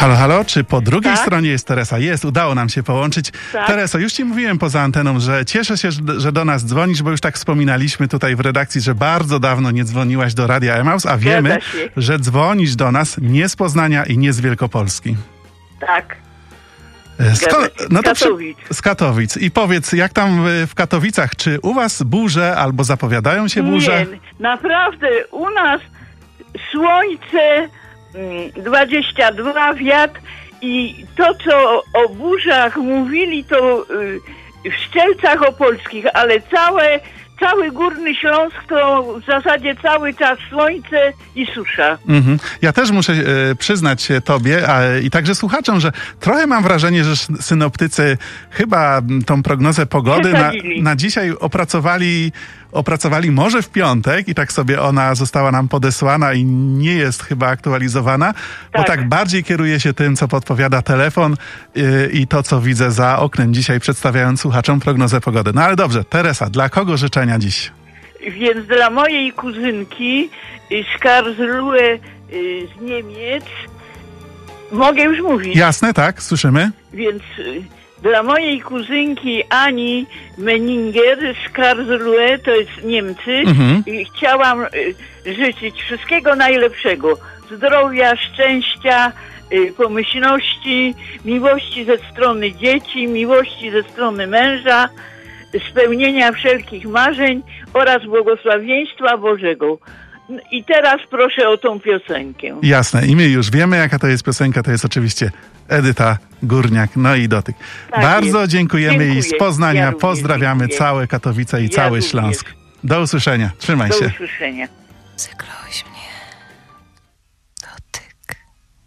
Halo, halo, czy po drugiej Tak? stronie jest Teresa? Jest, udało nam się połączyć. Tak. Tereso, już ci mówiłem poza anteną, że cieszę się, że do nas dzwonisz, bo już tak wspominaliśmy tutaj w redakcji, że bardzo dawno nie dzwoniłaś do Radia Emaus, a wiemy, Zgadza się. że dzwonisz do nas nie z Poznania i nie z Wielkopolski. Tak. Skąd? Z Katowic. Z Katowic. I powiedz, jak tam w Katowicach, czy u was burze albo zapowiadają się burze? Nie, naprawdę u nas słońce, 22 wiatr i to, co o burzach mówili, to w Strzelcach Opolskich, ale cały Górny Śląsk to w zasadzie cały czas słońce i susza. Mhm. Ja też muszę przyznać się tobie i także słuchaczom, że trochę mam wrażenie, że synoptycy chyba tą prognozę pogody na dzisiaj opracowali może w piątek i tak sobie ona została nam podesłana i nie jest chyba aktualizowana, bo tak bardziej kieruje się tym, co podpowiada telefon i to, co widzę za oknem dzisiaj, przedstawiając słuchaczom prognozę pogody. No ale dobrze, Teresa, dla kogo życzenia dziś? Więc dla mojej kuzynki z Karlsruhe z Niemiec, mogę już mówić. Jasne, tak, słyszymy. Więc dla mojej kuzynki Ani Menninger z Karlsruhe, to jest Niemcy, chciałam życzyć wszystkiego najlepszego. Zdrowia, szczęścia, pomyślności, miłości ze strony dzieci, miłości ze strony męża, spełnienia wszelkich marzeń oraz błogosławieństwa Bożego. I teraz proszę o tą piosenkę. Jasne. I my już wiemy, jaka to jest piosenka. To jest oczywiście Edyta Górniak, no i Dotyk. Tak Bardzo jest. dziękujemy i z Poznania. Ja również pozdrawiamy dziękuję. całe Katowice i cały również. Śląsk. Do usłyszenia. Trzymaj się. Do usłyszenia. Zagroźmy.